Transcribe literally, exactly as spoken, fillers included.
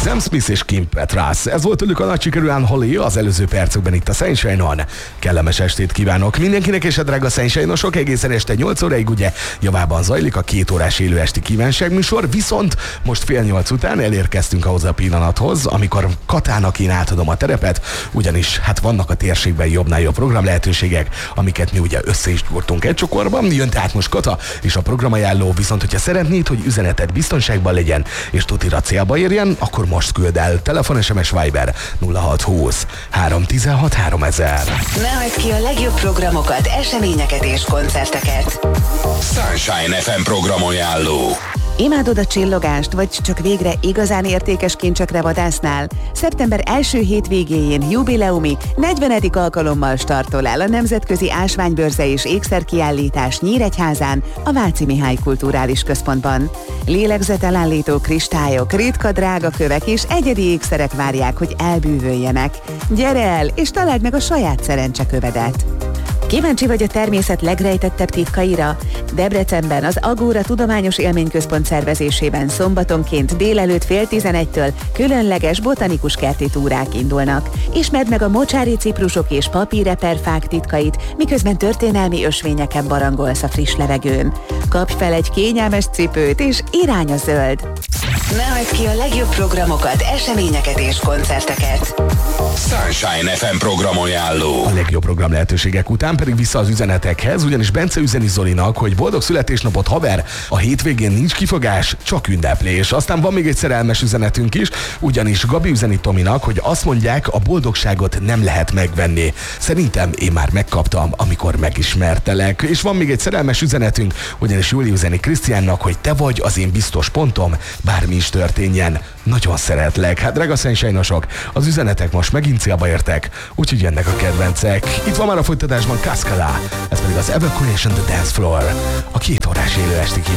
Sam Smith és Kim Petras. Ez volt tőlük a nagy sikerű Unholy az előző percekben itt a Sunshine-on. Kellemes estét kívánok mindenkinek, és a drága Sunshine-osok, egészen este nyolc óráig ugye javában zajlik a két órás élő esti kívánságműsor, viszont most fél nyolc után elérkeztünk ahhoz a pillanathoz, amikor Katának én átadom a terepet, ugyanis hát vannak a térségben jobbnál jobb program lehetőségek, amiket mi ugye össze is gyúrtunk egy csokorban. Jön tehát most Kata és a programajánló, viszont hogyha szeretnéd, hogy üzeneted biztonságban legyen és tutira célba érjen, akkor most küld el. Telefon, es em es, Viber nulla hat húsz három tizenhat háromezer. Ne hagyd ki a legjobb programokat, eseményeket és koncerteket. Sunshine ef em programajánló. Imádod a csillogást, vagy csak végre igazán értékes kincsekre vadásznál? Szeptember első hétvégéjén jubileumi negyvenedik alkalommal startol el a Nemzetközi Ásványbörze és Ékszerkiállítás Nyíregyházán, a Váci Mihály Kulturális Központban. Lélegzetelállító kristályok, ritka drága kövek és egyedi ékszerek várják, hogy elbűvöljenek. Gyere el, és találd meg a saját szerencsekövedet! Kíváncsi vagy a természet legrejtettebb titkaira? Debrecenben az Agóra Tudományos Élményközpont szervezésében szombatonként délelőtt fél tizenegytől különleges botanikus kerti túrák indulnak. Ismerd meg a mocsári ciprusok és papíreperfák titkait, miközben történelmi ösvényeken barangolsz a friss levegőn. Kapj fel egy kényelmes cipőt és irány a zöld! Ne hagyd ki a legjobb programokat, eseményeket és koncerteket. Sunshine ef em programajánló. A legjobb program lehetőségek után pedig vissza az üzenetekhez, ugyanis Bence üzeni Zolinak, hogy boldog születésnapot haver, a hétvégén nincs kifogás, csak ünneplés. Aztán van még egy szerelmes üzenetünk is, ugyanis Gabi üzeni Tominak, hogy azt mondják, a boldogságot nem lehet megvenni. Szerintem én már megkaptam, amikor megismertelek. És van még egy szerelmes üzenetünk, ugyanis Júli üzeni Krisztiánnak, hogy te vagy az én biztos pontom, bármi is történjen. Nagyon szeretlek. Hát drága Sunshine-osok, az üzenetek most megint célba értek, úgyhogy jönnek a kedvencek. Itt van már a folytatásban Cascala, ez pedig az Evacuation the Dance Floor, a két órás élő esti